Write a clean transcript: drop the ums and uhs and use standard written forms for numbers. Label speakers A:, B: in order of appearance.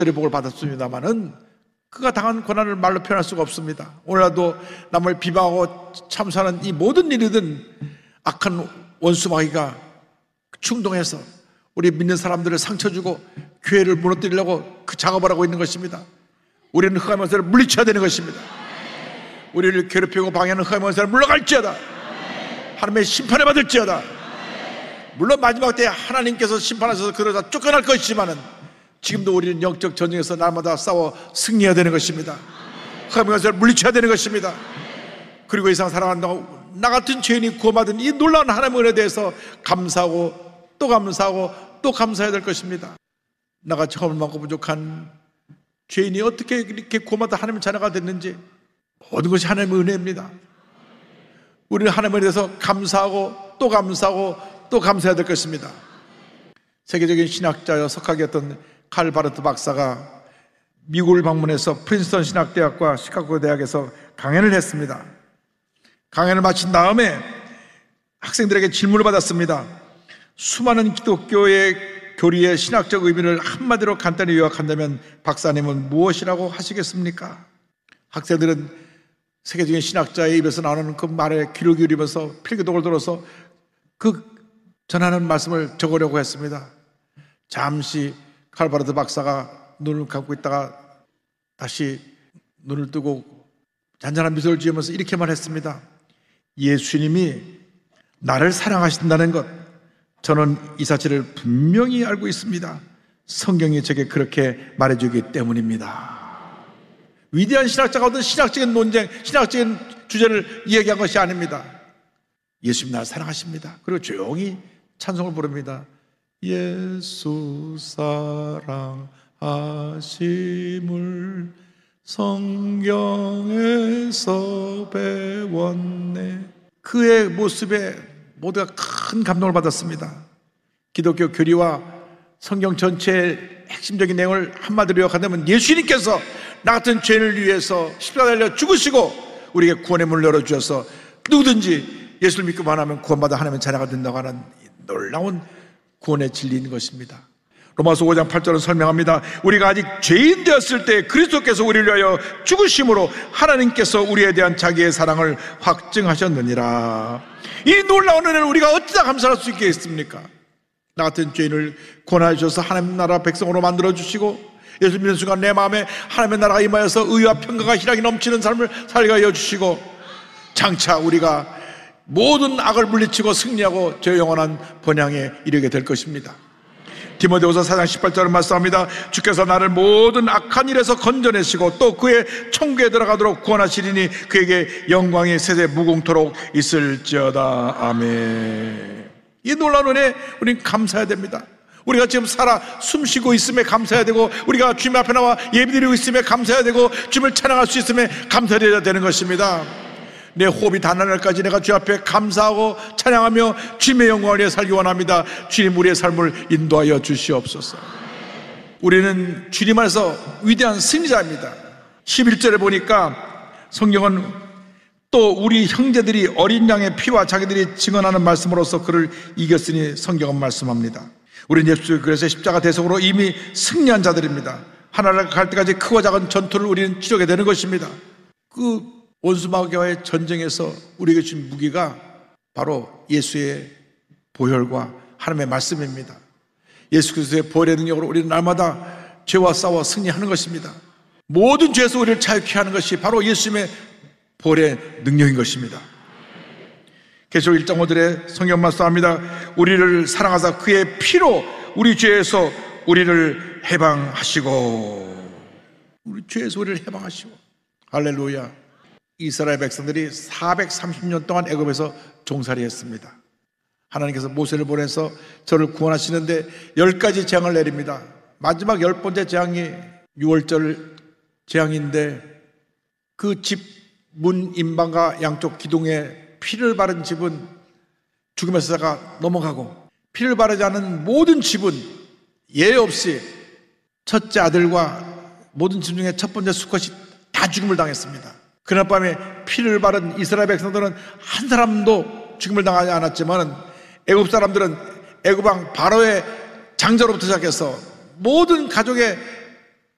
A: 복을 받았습니다마는 그가 당한 고난을 말로 표현할 수가 없습니다. 오늘날도 남을 비방하고 참사하는 이 모든 일이든 악한 원수 마귀가 충동해서 우리 믿는 사람들을 상처 주고 교회를 무너뜨리려고 그 작업을 하고 있는 것입니다. 우리는 흑암의 권세를 물리쳐야 되는 것입니다. 우리를 괴롭히고 방해하는 흑암의 권세를 물러갈지어다. 하나님의 심판을 받을지어다. 물론 마지막 때에 하나님께서 심판하셔서 그를 다 쫓겨날 것이지만은 지금도 우리는 영적 전쟁에서 날마다 싸워 승리해야 되는 것입니다. 흑암의 권세를 물리쳐야 되는 것입니다. 그리고 이 세상 살아간다고 나 같은 죄인이 구원받은 이 놀라운 하나님의 은혜에 대해서 감사하고 또 감사하고 또 감사해야 될 것입니다. 나같이 허물 많고 부족한 죄인이 어떻게 이렇게 구원받은 하나님의 자녀가 됐는지 모든 것이 하나님의 은혜입니다. 우리는 하나님에 대해서 감사하고 또 감사하고 또 감사해야 될 것입니다. 세계적인 신학자여 석학이었던 칼 바르트 박사가 미국을 방문해서 프린스턴 신학대학과 시카고 대학에서 강연을 했습니다. 강연을 마친 다음에 학생들에게 질문을 받았습니다. 수많은 기독교의 교리의 신학적 의미를 한마디로 간단히 요약한다면 박사님은 무엇이라고 하시겠습니까? 학생들은 세계적인 신학자의 입에서 나오는 그 말에 귀를 기울이면서 필기독을 들어서 그 전하는 말씀을 적으려고 했습니다. 잠시 칼바르트 박사가 눈을 감고 있다가 다시 눈을 뜨고 잔잔한 미소를 지으면서 이렇게 말했습니다. 예수님이 나를 사랑하신다는 것, 저는 이 사실을 분명히 알고 있습니다. 성경이 제게 그렇게 말해주기 때문입니다. 위대한 신학자가 어떤 신학적인 논쟁, 신학적인 주제를 이야기한 것이 아닙니다. 예수님 나를 사랑하십니다. 그리고 조용히 찬송을 부릅니다. 예수 사랑하심을 성경에서 배웠네. 그의 모습에 모두가 큰 감동을 받았습니다. 기독교 교리와 성경 전체의 핵심적인 내용을 한마디로 요약한다면 예수님께서 나 같은 죄인을 위해서 십자가에 달려 죽으시고 우리에게 구원의 문을 열어주셔서 누구든지 예수를 믿고만 하면 구원받아 하나님의 자녀가 된다고 하는 놀라운 구원의 진리인 것입니다. 로마서 5장 8절은 설명합니다. 우리가 아직 죄인 되었을 때 그리스도께서 우리를 위하여 죽으심으로 하나님께서 우리에 대한 자기의 사랑을 확증하셨느니라. 이 놀라운 은혜를 우리가 어찌다 감사할 수 있겠습니까? 나 같은 죄인을 구원하여 주셔서 하나님 나라 백성으로 만들어주시고 예수 믿는 순간 내 마음에 하나님의 나라가 임하여서 의와 평강과 희락이 넘치는 삶을 살게 하여 주시고 장차 우리가 모든 악을 물리치고 승리하고 저 영원한 번향에 이르게 될 것입니다. 디모데후서 4장 18절을 말씀합니다. 주께서 나를 모든 악한 일에서 건져내시고 또 그의 천국에 들어가도록 구원하시리니 그에게 영광이 세세 무궁토록 있을지어다. 아멘. 이 놀라운 은혜 우리는 감사해야 됩니다. 우리가 지금 살아 숨쉬고 있음에 감사해야 되고 우리가 주님 앞에 나와 예배드리고 있음에 감사해야 되고 주님을 찬양할 수 있음에 감사해야 되는 것입니다. 내 호흡이 닿는 날까지 내가 주 앞에 감사하고 찬양하며 주님의 영광을 위해 살기 원합니다. 주님 우리의 삶을 인도하여 주시옵소서. 우리는 주님 안에서 위대한 승리자입니다. 11절에 보니까 성경은 또 우리 형제들이 어린 양의 피와 자기들이 증언하는 말씀으로써 그를 이겼으니 성경은 말씀합니다. 우리는 예수 그래서 십자가 대속으로 이미 승리한 자들입니다. 하나님과 갈 때까지 크고 작은 전투를 우리는 치르게 되는 것입니다. 그 원수마귀와의 전쟁에서 우리에게 준 무기가 바로 예수의 보혈과 하나님의 말씀입니다. 예수 그리스도의 보혈의 능력으로 우리는 날마다 죄와 싸워 승리하는 것입니다. 모든 죄에서 우리를 자유케 하는 것이 바로 예수님의 보혈의 능력인 것입니다. 계시록 1장 5절에 성경 말씀합니다. 우리를 사랑하사 그의 피로 우리 죄에서 우리를 해방하시고, 우리 죄에서 우리를 해방하시고. 할렐루야. 이스라엘 백성들이 430년 동안 애굽에서 종살이 했습니다. 하나님께서 모세를 보내서 저를 구원하시는데 10가지 재앙을 내립니다. 마지막 10번째 재앙이 6월절 재앙인데 그 집 문 임방과 양쪽 기둥에 피를 바른 집은 죽음의 사자가 넘어가고 피를 바르지 않은 모든 집은 예외 없이 첫째 아들과 모든 집 중에 첫 번째 수컷이 다 죽음을 당했습니다. 그날 밤에 피를 바른 이스라엘 백성들은 한 사람도 죽음을 당하지 않았지만 애굽 사람들은 애굽 왕 바로의 장자로부터 시작해서 모든 가족의